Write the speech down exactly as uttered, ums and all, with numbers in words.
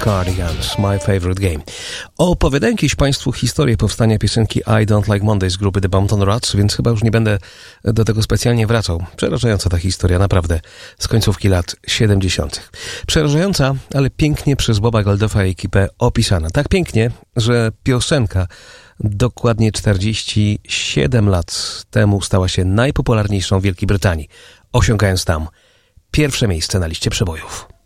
Cardigans, My Favorite Game. Opowiadałem kiedyś Państwu historię powstania piosenki I Don't Like Mondays z grupy The Bompton Rats, więc chyba już nie będę do tego specjalnie wracał. Przerażająca ta historia, naprawdę, z końcówki lat siedemdziesiątych. Przerażająca, ale pięknie przez Boba Geldoffa i ekipę opisana. Tak pięknie, że piosenka dokładnie czterdzieści siedem lat temu stała się najpopularniejszą w Wielkiej Brytanii, osiągając tam pierwsze miejsce na liście przebojów.